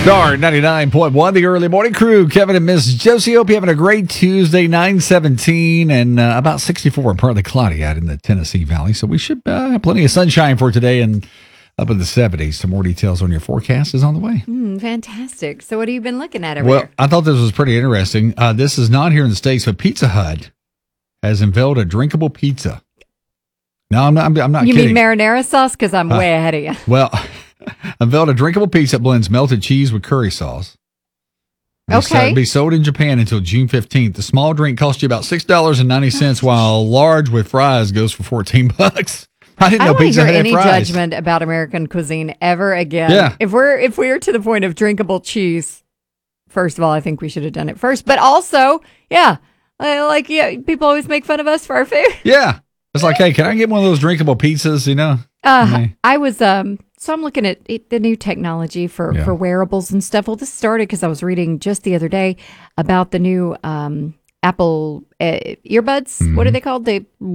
Star 99.1, the early morning crew. Kevin and Miss Josie. Hope you're having a great Tuesday, 9:17 and about 64 and partly cloudy out in the Tennessee Valley. So we should have plenty of sunshine for today and up in the 70s. Some more details on your forecast is on the way. Fantastic. So what have you been looking at over Well, there? I thought this was pretty interesting. This is not here in the States, but Pizza Hut has unveiled a drinkable pizza. No, I'm not You kidding. mean marinara sauce? Because I'm way ahead of you. Well, unveiled a drinkable pizza that blends melted cheese with curry sauce. It'll be sold in Japan until June 15th. The small drink costs you about $6.90, while large with fries goes for $14. I didn't know don't Pizza want Hut to had hear any fries. judgment about American cuisine ever again. Yeah. If we're to the point of drinkable cheese, first of all, I think we should have done it first. But also, people always make fun of us for our food. Yeah. It's like, hey, can I get one of those drinkable pizzas, I was so I'm looking at the new technology for wearables and stuff. Well, this started because I was reading just the other day about the new Apple earbuds. Mm-hmm. What are they called?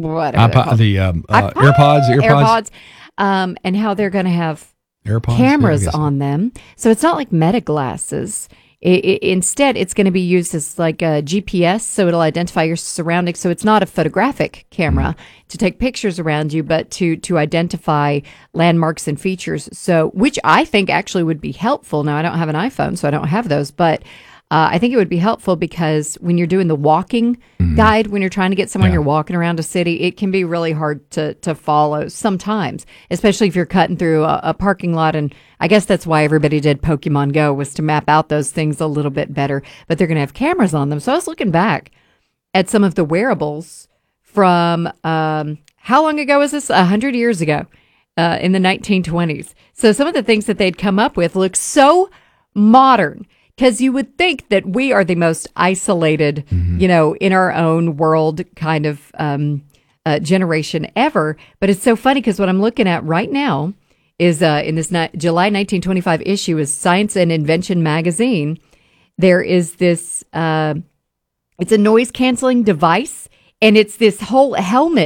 AirPods, and how they're going to have AirPods, cameras yeah, I guess. on them. So it's not like Meta glasses. Instead, it's going to be used as like a GPS, so it'll identify your surroundings. So it's not a photographic camera to take pictures around you, but to identify landmarks and features. So, which I think actually would be helpful. Now, I don't have an iPhone, so I don't have those, but I think it would be helpful because when you're doing the walking guide, when you're trying to get somewhere and you're walking around a city, it can be really hard to follow sometimes, especially if you're cutting through a parking lot. And I guess that's why everybody did Pokemon Go, was to map out those things a little bit better. But they're going to have cameras on them. So I was looking back at some of the wearables from how long ago was this? 100 years ago, in the 1920s. So some of the things that they'd come up with look so modern. Because you would think that we are the most isolated, in our own world kind of generation ever. But it's so funny because what I'm looking at right now is in this July 1925 issue is Science and Invention magazine. There is this, it's a noise canceling device, and it's this whole helmet